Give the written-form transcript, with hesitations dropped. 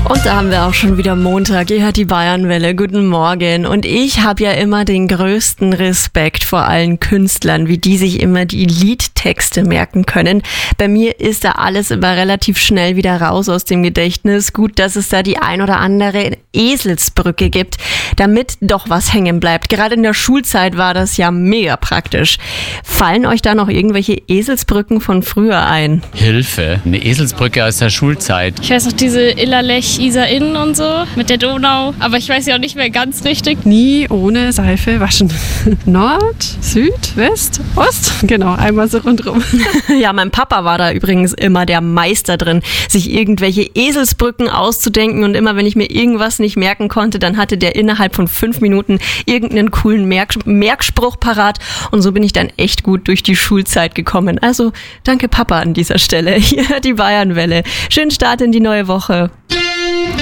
Und da haben wir auch schon wieder Montag. Ihr hört die Bayernwelle. Guten Morgen. Und ich habe ja immer den größten Respekt vor allen Künstlern, wie die sich immer die Liedtexte merken können. Bei mir ist da alles immer relativ schnell wieder raus aus dem Gedächtnis. Gut, dass es da die ein oder andere Eselsbrücke gibt, damit doch was hängen bleibt. Gerade in der Schulzeit war das ja mega praktisch. Fallen euch da noch irgendwelche Eselsbrücken von früher ein? Hilfe, eine Eselsbrücke aus der Schulzeit. Ich weiß noch diese Illerlech, Isar Inn und so mit der Donau, aber ich weiß ja auch nicht mehr ganz richtig. Nie ohne Seife waschen. Nord, Süd, West, Ost. Genau, einmal so rundherum. Ja, mein Papa war da übrigens immer der Meister drin, sich irgendwelche Eselsbrücken auszudenken, und immer wenn ich mir irgendwas nicht merken konnte, dann hatte der innerhalb von 5 Minuten irgendeinen coolen Merkspruch parat, und so bin ich dann echt gut durch die Schulzeit gekommen. Also danke Papa an dieser Stelle. Hier hört die Bayernwelle. Schönen Start in die neue Woche.